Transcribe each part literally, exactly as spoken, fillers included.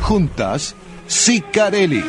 Juntas, Sicarelli.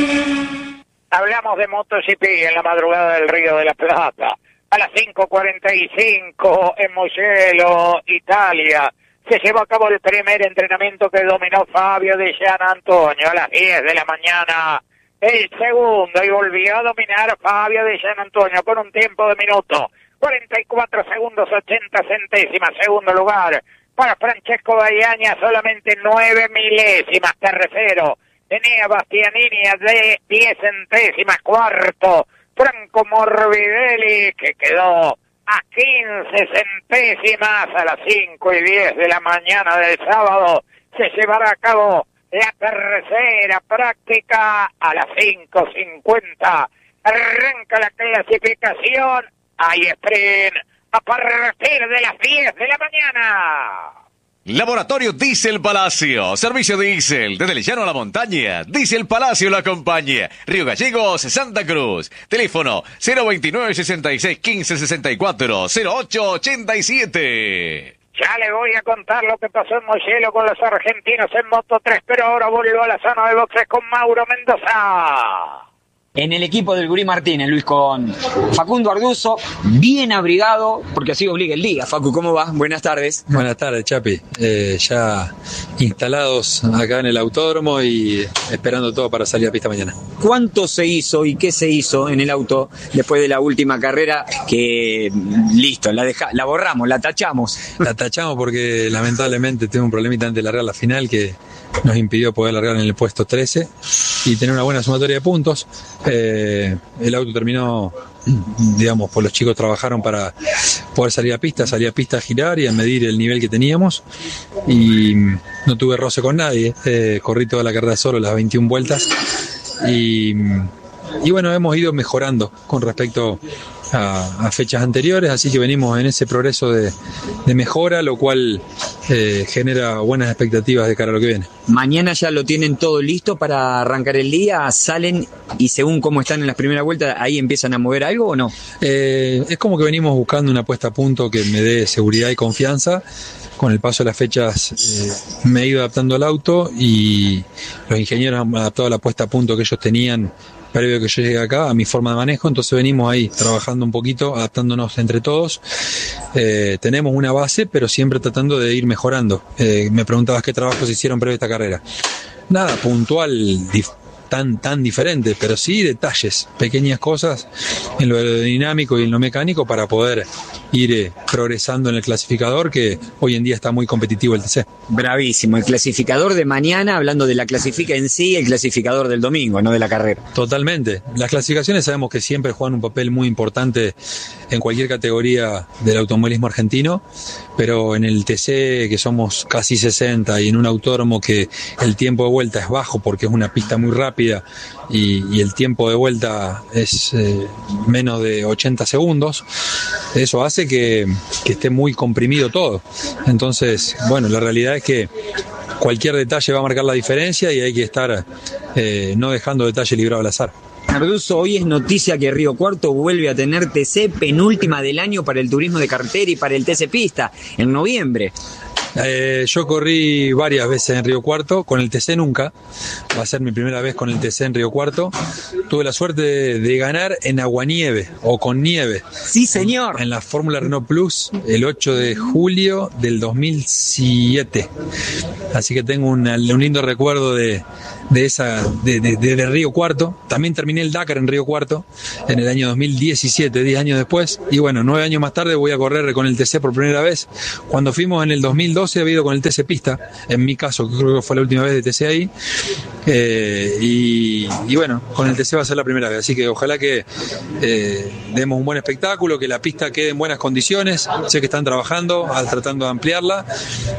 Hablamos de MotoGP en la madrugada del Río de la Plata. A las cinco cuarenta y cinco en Mugello, Italia, se llevó a cabo el primer entrenamiento que dominó Fabio Di Gianantonio. A las diez de la mañana, el segundo, y volvió a dominar Fabio Di Gianantonio con un tiempo de minuto cuarenta y cuatro segundos ochenta centésimas. Segundo lugar para Francesco Bagnaia, solamente nueve milésimas. Tercero, Enea Bastianini de diez centésimas. Cuarto, Franco Morbidelli, que quedó a quince centésimas. A las cinco y diez de la mañana del sábado se llevará a cabo la tercera práctica. A las cinco cincuenta arranca la clasificación. Hay sprint a partir de las diez de la mañana. Laboratorio Diesel Palacio, servicio diésel, desde el llano a la montaña. Diesel Palacio lo acompaña. Río Gallegos, Santa Cruz. Teléfono cero veintinueve sesenta y seis quince sesenta y cuatro cero ocho ochenta y siete. Ya le voy a contar lo que pasó en Mugello con los argentinos en Moto tres, pero ahora vuelvo a la zona de boxes con Mauro Mendoza. En el equipo del Gurí Martínez, Luis, con Facundo Arduzo, bien abrigado, porque así obliga el día. Facu, ¿cómo va? Buenas tardes. Buenas tardes, Chapi. Eh, ya instalados acá en el autódromo y esperando todo para salir a pista mañana. ¿Cuánto se hizo y qué se hizo en el auto después de la última carrera? Que listo, la, deja, la borramos, la tachamos. La tachamos porque lamentablemente tengo un problemita antes de largar la final que nos impidió poder largar en el puesto trece y tener una buena sumatoria de puntos. Eh, el auto terminó, digamos, pues los chicos trabajaron para poder salir a pista, salir a pista a girar y a medir el nivel que teníamos, y no tuve roce con nadie. Eh, corrí toda la carrera solo, las veintiuna vueltas, y, y bueno, hemos ido mejorando con respecto a, a fechas anteriores, así que venimos en ese progreso de, de mejora, lo cual eh, genera buenas expectativas de cara a lo que viene. Mañana ya lo tienen todo listo para arrancar el día, salen y según cómo están en las primeras vueltas, ahí empiezan a mover algo o no. Eh, es como que venimos buscando una puesta a punto que me dé seguridad y confianza. Con el paso de las fechas eh, me he ido adaptando al auto y los ingenieros han adaptado la puesta a punto que ellos tenían previo que yo llegue acá a mi forma de manejo, entonces venimos ahí trabajando un poquito, adaptándonos entre todos. Eh, tenemos una base, pero siempre tratando de ir mejorando. Eh, me preguntabas qué trabajos hicieron previo a esta carrera. Nada puntual, dif- tan tan diferente, pero sí detalles, pequeñas cosas en lo aerodinámico y en lo mecánico para poder ir eh, progresando en el clasificador, que hoy en día está muy competitivo el T C. Bravísimo, el clasificador de mañana, hablando de la clasifica en sí, el clasificador del domingo, no de la carrera. Totalmente. Las clasificaciones sabemos que siempre juegan un papel muy importante en cualquier categoría del automovilismo argentino, pero en el T C, que somos casi sesenta, y en un autódromo que el tiempo de vuelta es bajo porque es una pista muy rápida y, y el tiempo de vuelta es eh, menos de ochenta segundos, eso hace que, que esté muy comprimido todo. Entonces, bueno, la realidad es que cualquier detalle va a marcar la diferencia y hay que estar eh, no dejando detalle librado al azar. Arduzo, hoy es noticia que Río Cuarto vuelve a tener T C penúltima del año para el turismo de carretera y para el T C Pista en noviembre. Eh, yo corrí varias veces en Río Cuarto, con el T C nunca, va a ser mi primera vez con el T C en Río Cuarto. Tuve la suerte de, de ganar en aguanieve o con nieve. Sí, señor. En, en la Fórmula Renault Plus el ocho de julio del dos mil siete. Así que tengo una, un lindo recuerdo de, de esa de, de, de, de Río Cuarto. También terminé el Dakar en Río Cuarto en el año dos mil diecisiete, diez años después. Y bueno, nueve años más tarde voy a correr con el T C por primera vez. Cuando fuimos en el dos mil doce había ido con el T C Pista, en mi caso, creo que fue la última vez de T C ahí. Eh, y, y bueno, con el T C va a ser la primera vez. Así que ojalá que eh, demos un buen espectáculo, que la pista quede en buenas condiciones. Sé que están trabajando, tratando de ampliarla.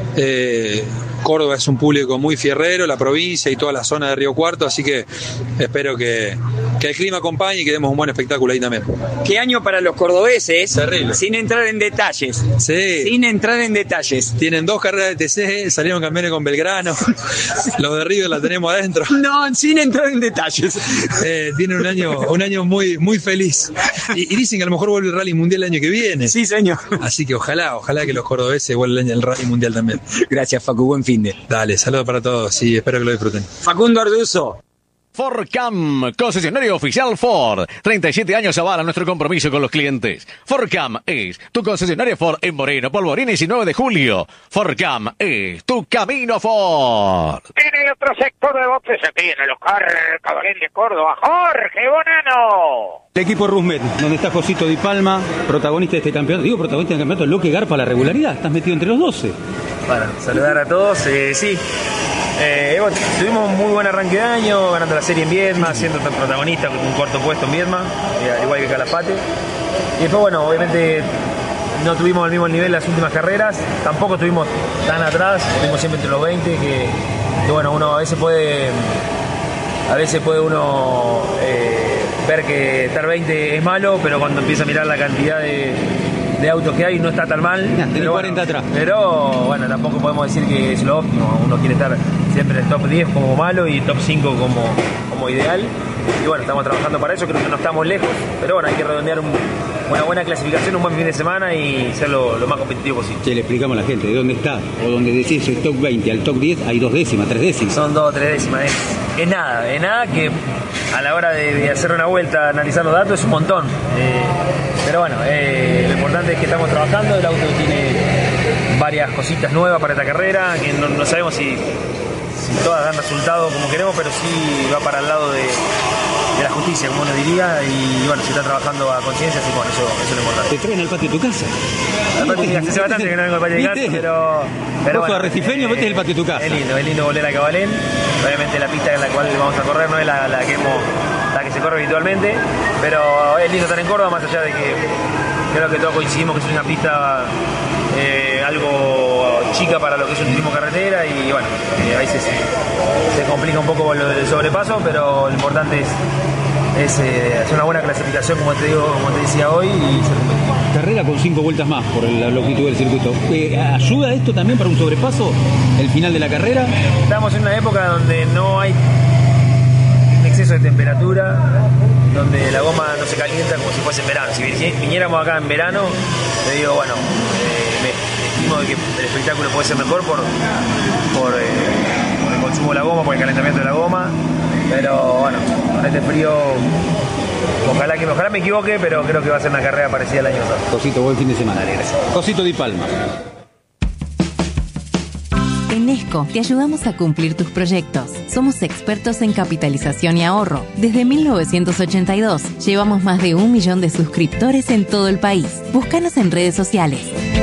Eh, Córdoba es un público muy fierrero, la provincia y toda la zona de Río Cuarto, así que espero que, que el clima acompañe y que demos un buen espectáculo ahí también. ¿Qué año para los cordobeses? Terrible. Sin entrar en detalles. Sí. Sin entrar en detalles. Tienen dos carreras de T C, salieron campeones con Belgrano. Los de River la tenemos adentro. No, sin entrar en detalles. Eh, tienen un año, un año muy, muy feliz. Y, y dicen que a lo mejor vuelve el Rally Mundial el año que viene. Sí, señor. Así que ojalá, ojalá que los cordobeses vuelvan el Rally Mundial también. Gracias, Facu. Buen fin de. Dale, saludos para todos y espero que lo disfruten. Facundo Arduzo. Fordcam, concesionario oficial Ford. treinta y siete años avala nuestro compromiso con los clientes. Fordcam es tu concesionario Ford en Moreno, Polvorines y diecinueve de julio. Fordcam es tu camino Ford. En el otro sector de boxes se tiene el Oscar Cabalén de Córdoba, Jorge Bonano. El equipo Rusmet, donde está Josito Di Palma, protagonista de este campeonato. Digo protagonista del campeonato, lo que garpa la regularidad. Estás metido entre los doce. Bueno, saludar a todos. Eh, sí, eh, bueno, tuvimos un muy buen arranque de año, ganando la serie en Viedma, siendo protagonista con un cuarto puesto en Viedma, eh, al igual que Calafate. Y después, bueno, obviamente no tuvimos el mismo nivel las últimas carreras, tampoco estuvimos tan atrás, estuvimos siempre entre los veinte, que, que bueno, uno a veces puede, a veces puede uno eh, ver que estar veinte es malo, pero cuando empieza a mirar la cantidad de, de autos que hay no está tan mal. Nah, pero cuarenta bueno, atrás. Pero bueno, tampoco podemos decir que es lo óptimo, uno quiere estar siempre en el top diez como malo y top cinco como, como ideal. Y bueno, estamos trabajando para eso, creo que no estamos lejos, pero bueno, hay que redondear un, una buena clasificación, un buen fin de semana y ser lo, lo más competitivo posible. Che, le explicamos a la gente de dónde está, o donde decís el top veinte al top diez, hay dos décimas, tres décimas. Son dos o tres décimas, es, es nada, es nada que a la hora de, de hacer una vuelta, analizar los datos, es un montón. Eh, pero bueno, eh, lo importante es que estamos trabajando, el auto tiene varias cositas nuevas para esta carrera, que no, no sabemos si, si todas dan resultado como queremos, pero sí va para el lado de... de la justicia, como uno diría, y bueno, se está trabajando a conciencia, así que bueno, eso, eso es lo importante. ¿Te traen al patio de tu casa? Al patio de mi casa, hace bastante que no vengo al patio de mi casa, pero... pero bueno, arrecifeño, eh, este es el patio de tu casa. Es lindo, es lindo volver a Cabalén, obviamente la pista en la cual vamos a correr no es la, la que hemos, la que se corre habitualmente, pero es lindo estar en Córdoba, más allá de que creo que todos coincidimos que es una pista eh, algo chica para lo que es un turismo carretera y bueno, eh, a veces se complica un poco lo del sobrepaso, pero lo importante es, es eh, hacer una buena clasificación, como te digo, como te decía hoy, y ser competitivo. Carrera con cinco vueltas más por la longitud del circuito. Eh, ¿Ayuda esto también para un sobrepaso el final de la carrera? Estamos en una época donde no hay un exceso de temperatura, donde la goma no se calienta como si fuese en verano. Si viniéramos acá en verano, te digo, bueno, eh, me estimo de que el espectáculo puede ser mejor por, por, eh, por el consumo de la goma, por el calentamiento de la goma, pero bueno, con este frío, ojalá que ojalá me equivoque, pero creo que va a ser una carrera parecida al año pasado. Cosito, buen fin de semana. Dale, gracias. Cosito Di Palma. En Esco te ayudamos a cumplir tus proyectos. Somos expertos en capitalización y ahorro. Desde mil novecientos ochenta y dos llevamos más de un millón de suscriptores en todo el país. Búscanos en redes sociales.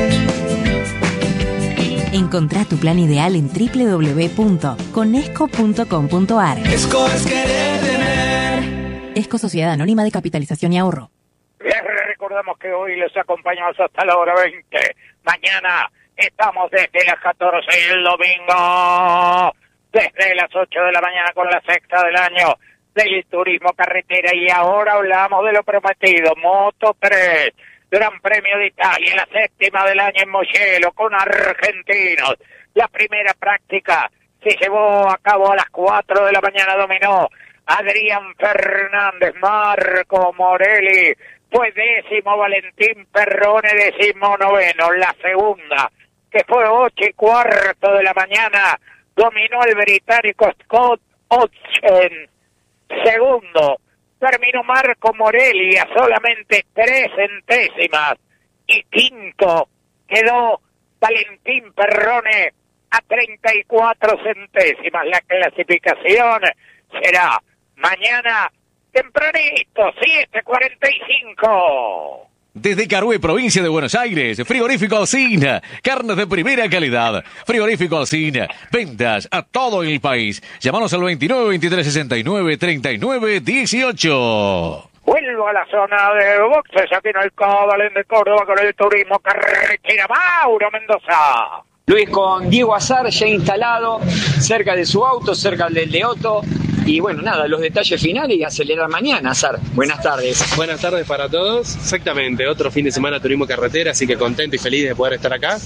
Encontrá tu plan ideal en doble u doble u doble u punto conesco punto com punto a r. Esco es querer tener. Esco Sociedad Anónima de Capitalización y Ahorro. Les recordamos que hoy les acompañamos hasta la hora veinte. Mañana estamos desde las catorce y el domingo desde las ocho de la mañana con la sexta del año del turismo carretera. Y ahora hablamos de lo prometido, Moto tres, Gran Premio de Italia, la séptima del año en Mugello con argentinos. La primera práctica se llevó a cabo a las cuatro de la mañana, dominó Adrián Fernández, Marco Morelli, fue décimo Valentín Perrone, décimo noveno. La segunda, que fue ocho y cuarto de la mañana, dominó el británico Scott Hodgson. Segundo, terminó Marco Morelli a solamente tres centésimas. Y quinto, quedó Valentín Perrone a treinta y cuatro centésimas. La clasificación será mañana tempranito, siete cuarenta y cinco. Desde Carué, provincia de Buenos Aires, Frigorífico Alsina, carnes de primera calidad. Frigorífico Alsina, ventas a todo el país. Llámanos al veintinueve, veintitrés, sesenta y nueve, treinta y nueve, dieciocho. Vuelvo a la zona de boxes aquí en el Cabalén de Córdoba con el turismo carretera. Mauro Mendoza. Luis con Diego Azar ya instalado cerca de su auto, cerca del de Otto. Y bueno, nada, los detalles finales y acelerar mañana, Azar. Buenas tardes. Buenas tardes para todos. Exactamente, otro fin de semana turismo carretera, así que contento y feliz de poder estar acá.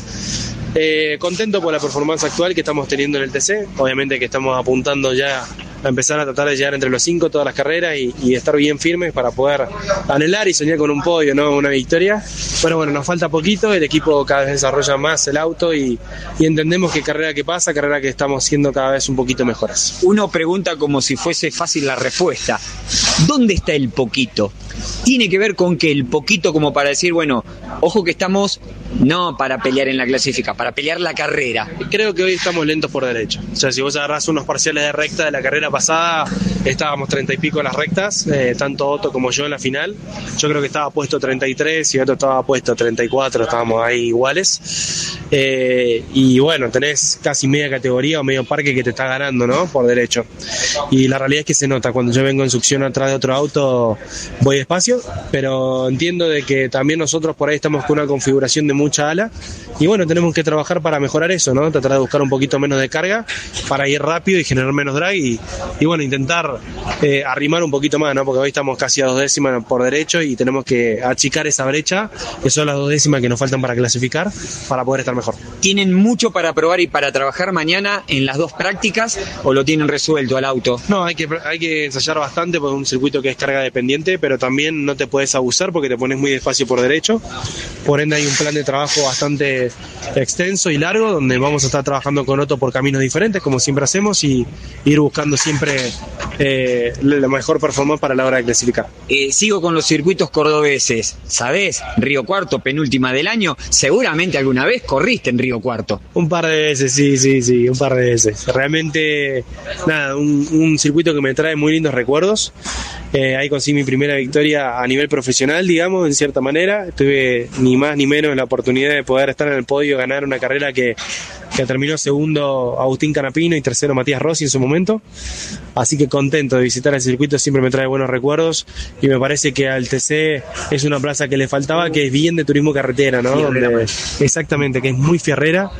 Eh, contento por la performance actual que estamos teniendo en el T C. Obviamente que estamos apuntando ya a empezar a tratar de llegar entre los cinco todas las carreras y, y estar bien firmes para poder anhelar y soñar con un podio, ¿no? Una victoria. Pero bueno, nos falta poquito, el equipo cada vez desarrolla más el auto y, y entendemos que carrera que pasa, carrera que estamos siendo cada vez un poquito mejores. Uno pregunta como si fuese fácil la respuesta. ¿Dónde está el poquito? Tiene que ver con que el poquito como para decir, bueno, ojo que estamos no para pelear en la clasifica, para pelear la carrera. Creo que hoy estamos lentos por derecho. O sea, si vos agarrás unos parciales de recta de la carrera pasada, estábamos treinta y pico en las rectas, eh, tanto Otto como yo en la final. Yo creo que estaba puesto treinta y tres y Otto estaba puesto treinta y cuatro, estábamos ahí iguales. Eh, y bueno, tenés casi media categoría o medio parque que te está ganando, ¿no? Por derecho. Y la realidad es que se nota, cuando yo vengo en succión atrás de otro auto, voy despacio, pero entiendo de que también nosotros por ahí estamos con una configuración de mucha ala y bueno, tenemos que trabajar para mejorar eso, ¿no? Tratar de buscar un poquito menos de carga para ir rápido y generar menos drag y, y bueno, intentar eh, arrimar un poquito más, ¿no? Porque hoy estamos casi a dos décimas por derecho y tenemos que achicar esa brecha, que son las dos décimas que nos faltan para clasificar, para poder estar mejor. ¿Tienen mucho para probar y para trabajar mañana en las dos prácticas o lo tienen resuelto al auto? No, hay que, hay que ensayar bastante porque es un circuito que es carga dependiente, pero también no te puedes abusar porque te pones muy despacio por derecho. Por ende hay un plan de trabajo bastante extenso y largo donde vamos a estar trabajando con Otto por caminos diferentes como siempre hacemos y ir buscando siempre eh, la mejor performance para la hora de clasificar. Eh, sigo con los circuitos cordobeses, ¿sabés? Río Cuarto, penúltima del año, seguramente alguna vez corriste en Río Cuarto. Un par de veces, sí, sí, sí, un par de veces. Realmente, nada, un, un circuito que me trae muy lindos recuerdos. Eh, ahí conseguí mi primera victoria a nivel profesional, digamos, en cierta manera. Tuve ni más ni menos la oportunidad de poder estar en el podio, ganar una carrera que, que terminó segundo Agustín Canapino y tercero Matías Rossi en su momento. Así que contento de visitar el circuito, siempre me trae buenos recuerdos y me parece que al T C es una plaza que le faltaba, que es bien de turismo carretera, ¿no? Donde, exactamente, que es muy fierrera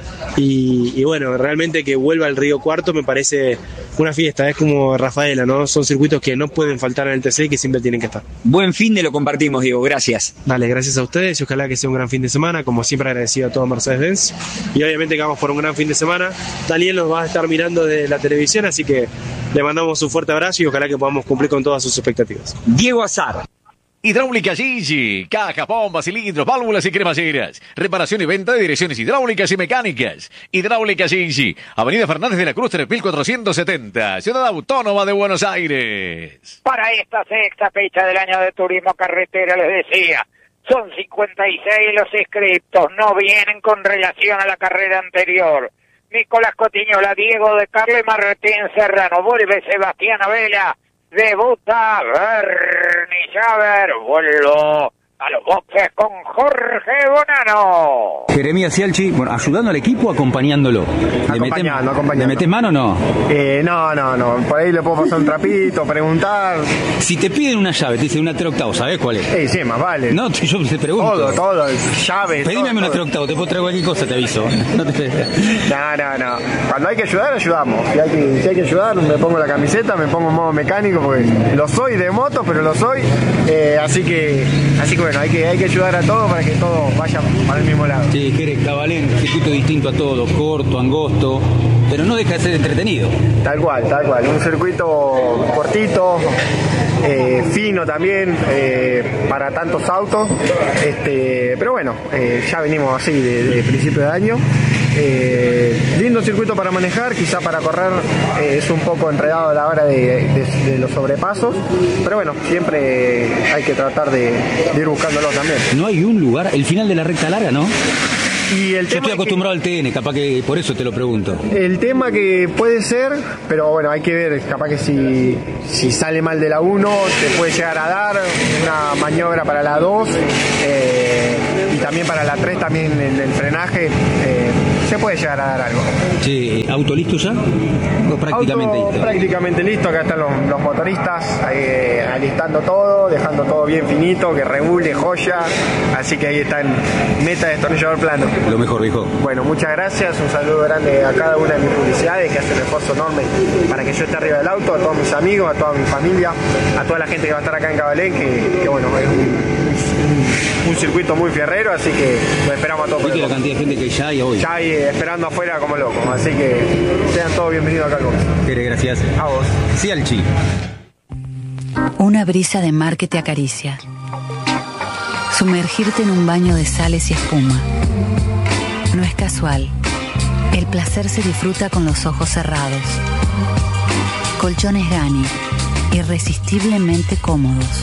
y, y bueno, realmente que vuelva al Río Cuarto me parece una fiesta, es como Rafaela, ¿no? Son circuitos que no pueden faltar en el T C y que siempre tienen que estar. Buen fin de lo compartimos, Diego, gracias. Dale, gracias a ustedes y ojalá que sea un gran fin de semana, como siempre agradecido a todo Mercedes-Benz y obviamente que vamos por un gran fin de semana. Daniel nos va a estar mirando de la televisión, así que le mandamos un fuerte abrazo y ojalá que podamos cumplir con todas sus expectativas. Diego Azar. Hidráulica Gigi, cajas, bombas, cilindros, válvulas y cremalleras. Reparación y venta de direcciones hidráulicas y mecánicas. Hidráulica Gigi, Avenida Fernández de la Cruz, tres mil cuatrocientos setenta, Ciudad Autónoma de Buenos Aires. Para esta sexta fecha del año de turismo carretera, les decía, son cincuenta y seis los inscriptos, no vienen con relación a la carrera anterior. Nicolás Cotiñola, Diego de Carle, Martín Serrano, vuelve Sebastián Abela, debuta Bernie Javer, vuelo a los boxes con Jorge Bonano. Jeremías Cialchi, bueno, ayudando al equipo, acompañándolo. ¿Le metés, acompañando. ¿Le metés mano o no? Eh, no, no, no. Por ahí le puedo pasar un trapito, preguntar. Si te piden una llave, te dicen una tres octavos, ¿sabés cuál es? Eh, sí, más vale. No, yo te pregunto. Todo, todo, llaves. Pedime una tres octavos, te puedo traer cualquier cosa, te aviso. No, te... no, no, no. Cuando hay que ayudar, ayudamos. Si hay que, si hay que ayudar, me pongo la camiseta, me pongo en modo mecánico, porque lo soy de moto, pero lo soy. Eh, así que, así que bueno, hay que, hay que ayudar a todos para que todos vayan para el mismo lado. Sí, Jerez, Cabalén, circuito distinto a todo, corto, angosto, pero no deja de ser entretenido. Tal cual, tal cual. Un circuito cortito, eh, fino también, eh, para tantos autos. Este, pero bueno, eh, ya venimos así de, de principio de año. Eh, lindo circuito para manejar, quizá para correr eh, es un poco enredado a la hora de, de, de los sobrepasos, pero bueno, siempre hay que tratar de, de ir buscándolo también. No hay un lugar, el final de la recta larga, ¿no? Y el Yo estoy acostumbrado que, al T N, capaz que por eso te lo pregunto. El tema que puede ser, pero bueno, hay que ver, capaz que si, si sale mal de la uno, te puede llegar a dar una maniobra para la dos, eh, y también para la tres, también el, el frenaje. Eh, se puede llegar a dar algo. Sí, ¿auto listo ya? ¿O prácticamente Auto listo? Prácticamente listo, acá están los, los motoristas eh, alistando todo, dejando todo bien finito, que regule, joya, así que ahí está en meta de destornillador plano. Lo mejor, viejo. Bueno, muchas gracias, un saludo grande a cada una de mis publicidades que hacen un esfuerzo enorme para que yo esté arriba del auto, a todos mis amigos, a toda mi familia, a toda la gente que va a estar acá en Cabalén, que, que bueno, es un, un, un circuito muy fierrero, así que lo esperamos a todos. ¿Viste la cantidad de gente que ya hay hoy? Ya hay eh, esperando afuera como locos, así que sean todos bienvenidos acá al box. Gracias. A vos. Sí, al chi. Una brisa de mar que te acaricia. Sumergirte en un baño de sales y espuma. No es casual. El placer se disfruta con los ojos cerrados. Colchones Gani. Irresistiblemente cómodos.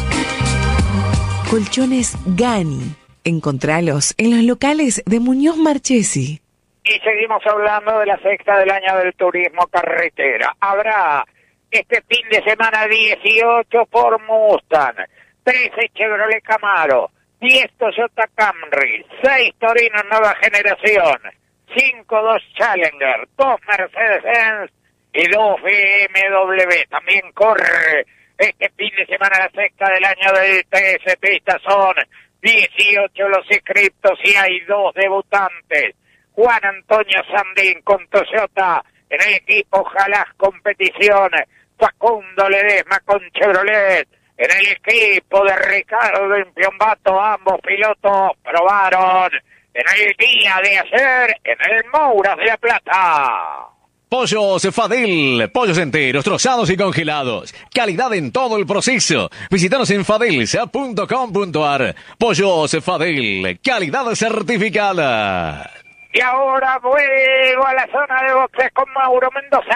Colchones Gani. Encontralos en los locales de Muñoz Marchesi. Y seguimos hablando de la sexta del año del turismo carretera. Habrá este fin de semana dieciocho Ford Mustang, trece Chevrolet Camaro, diez Toyota Camry, seis Torino nueva generación, cinco dos Challenger, dos Mercedes-Benz y dos B M W. También corre este fin de semana la sexta del año del T S Pista. Son dieciocho los inscriptos y hay dos debutantes. Juan Antonio Sandín con Toyota en el equipo Jalás Competición, Facundo Ledesma con Chevrolet en el equipo de Ricardo Impiombato. Ambos pilotos probaron en el día de ayer en el Mouras de la Plata. Pollos Fadel, pollos enteros, trozados y congelados. Calidad en todo el proceso. Visítanos en fadelsa punto com punto ar. Pollos Fadel, calidad certificada. Y ahora vuelvo a la zona de boxes con Mauro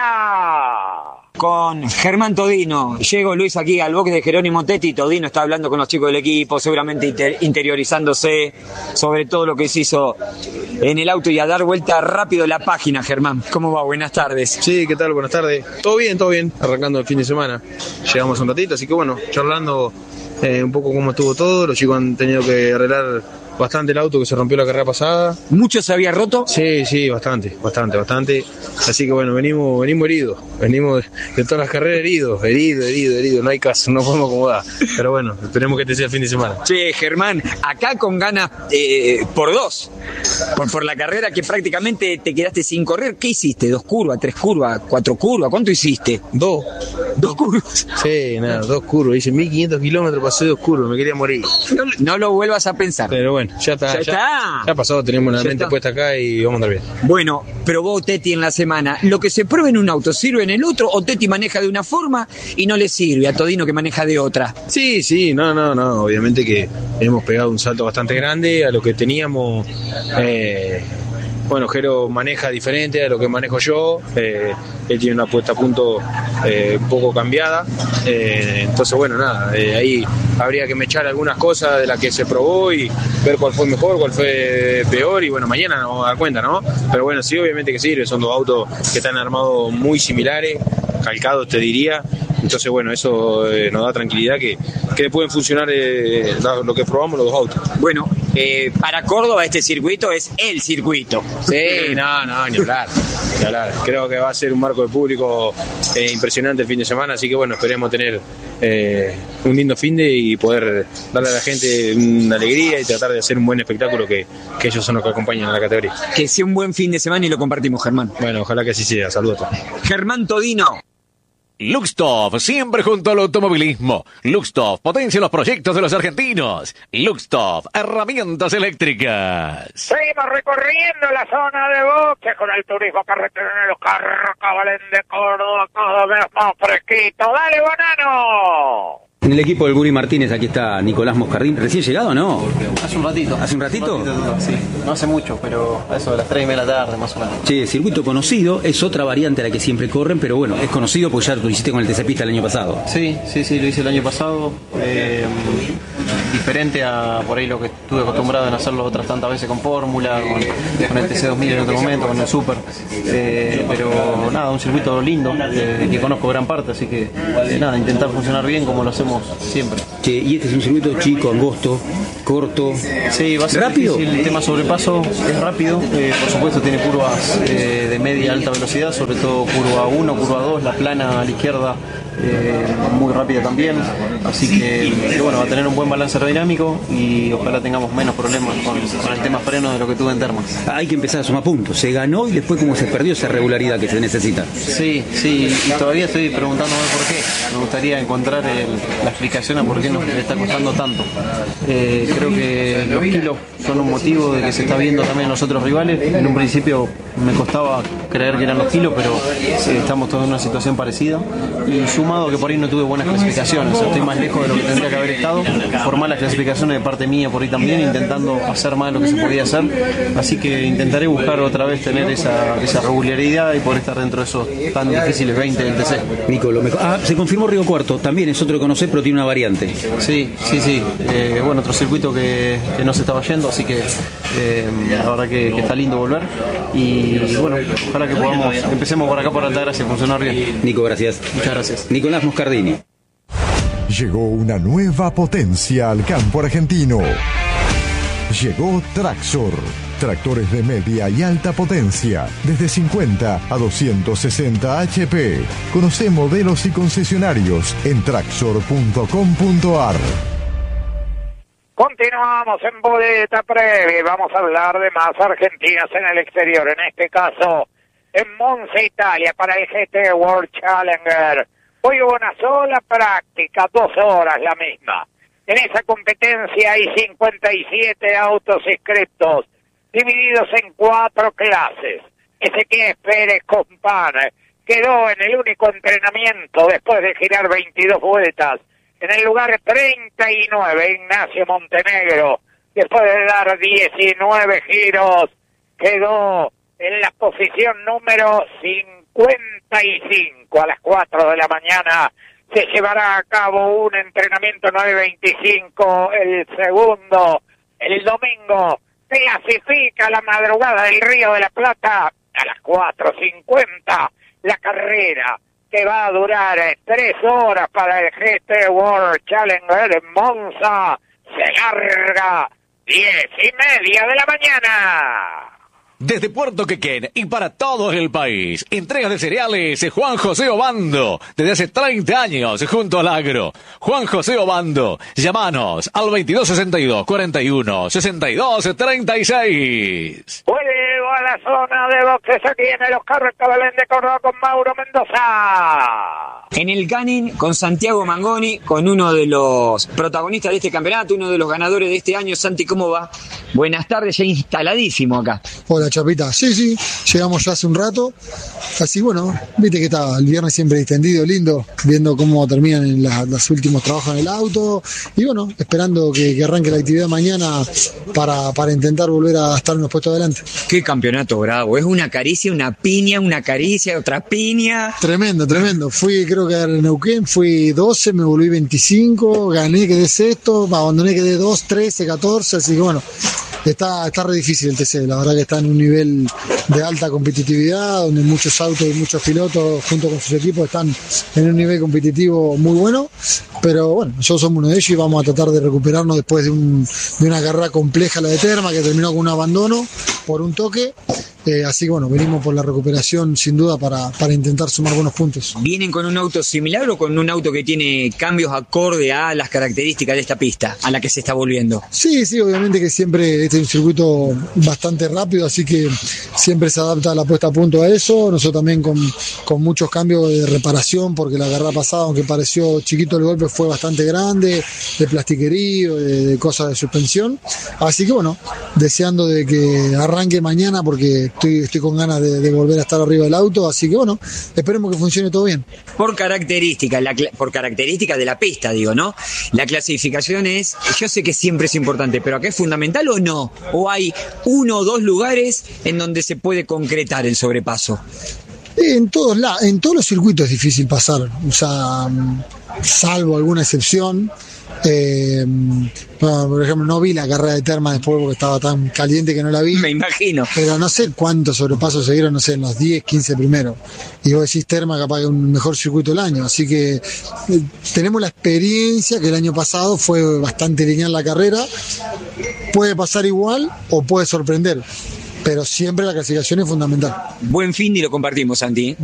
Mendoza. Con Germán Todino. Llego, Luis, aquí al box de Jerónimo Tetti. Todino está hablando con los chicos del equipo, seguramente inter- interiorizándose sobre todo lo que se hizo en el auto y a dar vuelta rápido la página. Germán, ¿cómo va? Buenas tardes. Sí, ¿qué tal? Buenas tardes. Todo bien, todo bien. Arrancando el fin de semana. Llegamos un ratito, así que bueno, charlando eh, un poco cómo estuvo todo. Los chicos han tenido que arreglar bastante el auto que se rompió la carrera pasada. ¿Mucho se había roto? Sí, sí, bastante, bastante, bastante. Así que bueno, venimos venimos heridos. Venimos de todas las carreras heridos, heridos, heridos, heridos. No hay caso, no podemos acomodar. Pero bueno, esperemos que este sea el fin de semana. Che, Germán, acá con ganas eh, por dos. Por, por la carrera que prácticamente te quedaste sin correr. ¿Qué hiciste? ¿Dos curvas, tres curvas, cuatro curvas? ¿Cuánto hiciste? Dos. ¿Dos curvas? Sí, nada, dos curvas. Hice mil quinientos kilómetros, pasé dos curvas, me quería morir. No, no lo vuelvas a pensar. Pero bueno, ya está. Ya, ya está. Ya pasado, tenemos la Ya mente está. puesta acá y vamos a andar bien. Bueno, probó Tetti en la semana. Lo que se prueba en un auto sirve en el otro, o Tetti maneja de una forma y no le sirve a Todino que maneja de otra. Sí, sí, no, no, no. Obviamente que hemos pegado un salto bastante grande a lo que teníamos. Eh, bueno, Jero maneja diferente a lo que manejo yo. Eh, él tiene una puesta a punto eh, un poco cambiada. Eh, entonces, bueno, nada, eh, ahí habría que mechar algunas cosas de las que se probó y ver cuál fue mejor, cuál fue peor. Y bueno, mañana nos vamos a dar cuenta, ¿no? Pero bueno, sí, obviamente que sirve. Son dos autos que están armados muy similares, calcados, te diría. Entonces, bueno, eso eh, nos da tranquilidad que, que pueden funcionar eh, lo, lo que probamos los dos autos. Bueno, eh, para Córdoba este circuito es el circuito. Sí, no, no, ni hablar, ni hablar. Creo que va a ser un marco de público eh, impresionante el fin de semana, así que bueno, esperemos tener eh, un lindo fin de y poder darle a la gente una alegría y tratar de hacer un buen espectáculo que, que ellos son los que acompañan a la categoría. Que sea un buen fin de semana y lo compartimos, Germán. Bueno, ojalá que así sea. Saludos a todos. Germán Todino. Luxtov, siempre junto al automovilismo. Luxtov, potencia los proyectos de los argentinos. Luxtov, herramientas eléctricas. Seguimos recorriendo la zona de boxes con el turismo carretero en el Carcabalén de Córdoba, cada vez más fresquito. ¡Dale, Bonano! En el equipo del Guri Martínez, aquí está Nicolás Moscardín. ¿Recién llegado, no? Hace un ratito. ¿Hace un ratito? Un ratito, sí. No hace mucho, pero a eso de las tres y media de la tarde, más o menos. Che, circuito conocido, es otra variante a la que siempre corren, pero bueno, es conocido porque ya lo hiciste con el T C Pista el año pasado. Sí, sí, sí, lo hice el año pasado. Eh, diferente a por ahí lo que estuve acostumbrado en hacerlo otras tantas veces con Fórmula, con, con el T C dos mil en otro momento, con el Super. Eh, pero nada, un circuito lindo, eh, que conozco gran parte, así que eh, nada, intentar funcionar bien como lo hacemos siempre. Che, y este es un circuito chico, angosto, corto. Sí, va a ser rápido. difícil. El tema sobrepaso es rápido, eh, por supuesto tiene curvas eh, de media a alta velocidad, sobre todo curva uno, curva dos, la plana a la izquierda. Eh, muy rápida también, así que, que bueno, va a tener un buen balance aerodinámico y ojalá tengamos menos problemas con, con el tema freno de lo que tuve en Termas. Hay que empezar a sumar puntos, se ganó y después cómo se perdió esa regularidad que se necesita. Sí, sí, y todavía estoy preguntándome por qué. Me gustaría encontrar el, la explicación a por qué nos está costando tanto. Eh, creo que los kilos son un motivo de que se está viendo también en los otros rivales. En un principio me costaba creer que eran los kilos, pero eh, estamos todos en una situación parecida, y sumado que por ahí no tuve buenas clasificaciones, estoy más lejos de lo que tendría que haber estado, por malas clasificaciones de parte mía por ahí también, intentando hacer más de lo que se podía hacer, así que intentaré buscar otra vez tener esa, esa regularidad y poder estar dentro de esos tan difíciles veinte del T C. Nico, lo mejor. Ah, se confirmó Río Cuarto, también es otro que conocés, pero tiene una variante. Sí, sí, sí, eh, bueno, otro circuito que, que no se estaba yendo, así que eh, la verdad que, que está lindo volver, y bueno, ojalá que podamos, empecemos por acá por Altagracia, funcionar bien. Nico, gracias. Muchas gracias. Nicolás Moscardini. Llegó una nueva potencia al campo argentino. Llegó Traxor. Tractores de media y alta potencia, desde cincuenta a doscientos sesenta H P. Conoce modelos y concesionarios en traxor punto com punto ar. Continuamos en Boleta Previa. Vamos a hablar de más argentinas en el exterior, en este caso en Monza, Italia, para el G T World Challenger. Hoy hubo una sola práctica, dos horas la misma. En esa competencia hay cincuenta y siete autos inscriptos, divididos en cuatro clases. Ezequiel Pérez Compán quedó en el único entrenamiento después de girar veintidós vueltas. En el lugar treinta y nueve, Ignacio Montenegro, después de dar diecinueve giros, quedó en la posición número cincuenta y cinco. A las cuatro de la mañana se llevará a cabo un entrenamiento nueve veinticinco, el segundo. El domingo clasifica la madrugada del Río de la Plata a las cuatro cincuenta la carrera, que va a durar tres horas para el G T World Challenger en Monza. Se larga diez y media de la mañana. Desde Puerto Quequén y para todo el país, entregas de cereales Juan José Obando, desde hace treinta años junto al agro. Juan José Obando, llámanos al veintidós sesenta y dos, cuarenta y uno, sesenta y dos, treinta y seis. Vuelvo a la zona de boxes aquí en el Oscar Recabelén de Córdoba con Mauro Mendoza. En el Canin con Santiago Mangoni, con uno de los protagonistas de este campeonato, uno de los ganadores de este año. Santi, ¿cómo va? Buenas tardes, ya instaladísimo acá. Hola, Chapita. Sí, sí, llegamos ya hace un rato. Así, bueno, viste que está el viernes siempre distendido, lindo, viendo cómo terminan la, los últimos trabajos en el auto. Y bueno, esperando que, que arranque la actividad mañana para, para intentar volver a estar unos puestos adelante. Qué campeonato bravo, es una caricia, una piña, una caricia, otra piña. Tremendo, tremendo. Fui, creo que en Neuquén, fui doce, me volví veinticinco, gané, quedé sexto, abandoné, quedé dos, trece, catorce, así que bueno. Está, está re difícil el T C, la verdad que está en un nivel de alta competitividad, donde muchos autos y muchos pilotos junto con sus equipos están en un nivel competitivo muy bueno, pero bueno, nosotros somos uno de ellos y vamos a tratar de recuperarnos después de, un, de una carrera compleja, la de Terma, que terminó con un abandono por un toque. Eh, así que bueno, venimos por la recuperación sin duda para, para intentar sumar buenos puntos. ¿Vienen con un auto similar o con un auto que tiene cambios acorde a las características de esta pista, a la que se está volviendo? Sí, sí, obviamente que siempre este es un circuito bastante rápido, así que siempre se adapta la puesta a punto a eso. Nosotros también con, con muchos cambios de reparación, porque la carrera pasada, aunque pareció chiquito el golpe, fue bastante grande, de plastiquerío, de, de cosas de suspensión. Así que bueno, deseando de que arranque mañana, porque Estoy, estoy con ganas de, de volver a estar arriba del auto, así que bueno, esperemos que funcione todo bien. Por características, la, por características de la pista, digo, ¿no? La clasificación es, yo sé que siempre es importante, pero ¿acá es fundamental o no? ¿O hay uno o dos lugares en donde se puede concretar el sobrepaso? En todos, la, en todos los circuitos es difícil pasar, o sea, salvo alguna excepción. Eh, bueno, por ejemplo, no vi la carrera de Terma después porque estaba tan caliente que no la vi. Me imagino. Pero no sé cuántos sobrepasos se dieron, no sé, en los diez, quince primeros. Y vos decís Terma capaz que es un mejor circuito del año. Así que eh, tenemos la experiencia que el año pasado fue bastante lineal la carrera. Puede pasar igual o puede sorprender. Pero siempre la clasificación es fundamental. Buen fin y lo compartimos, Santi.